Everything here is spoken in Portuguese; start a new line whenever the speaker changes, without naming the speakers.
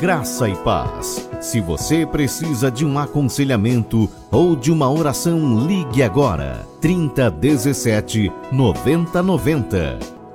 Graça e paz. Se você precisa de um aconselhamento ou de uma oração, ligue agora. 3017 9090.